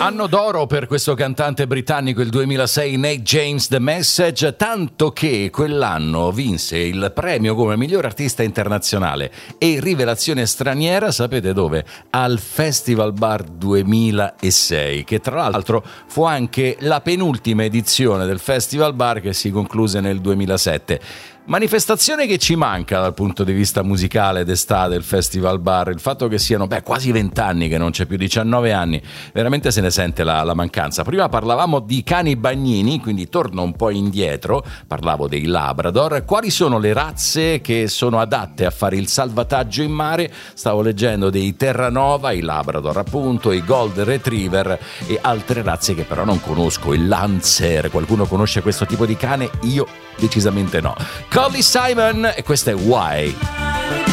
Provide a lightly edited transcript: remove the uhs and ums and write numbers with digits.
Anno d'oro per questo cantante britannico, il 2006, Nate James, The Message, tanto che quell'anno vinse il premio come miglior artista internazionale e rivelazione straniera, sapete dove? Al Festival Bar 2006, che tra l'altro fu anche la penultima edizione del Festival Bar che si concluse nel 2007. Manifestazione che ci manca dal punto di vista musicale d'estate, il Festival Bar, il fatto che siano quasi 20 anni che non c'è più, 19 anni, veramente se ne sente la mancanza. Prima parlavamo di cani bagnini, quindi torno un po' indietro, parlavo dei Labrador. Quali sono le razze che sono adatte a fare il salvataggio in mare? Stavo leggendo dei Terranova, i Labrador appunto, i Golden Retriever e altre razze che però non conosco, il Lancer. Qualcuno conosce questo tipo di cane? Io decisamente no. Colly Simon, e questa è Why.